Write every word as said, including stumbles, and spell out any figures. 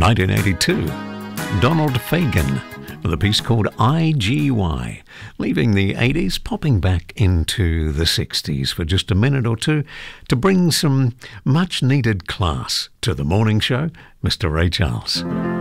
nineteen eighty-two, Donald Fagen with a piece called I G Y, leaving the eighties, popping back into the sixties for just a minute or two to bring some much-needed class to the morning show, Mister Ray Charles.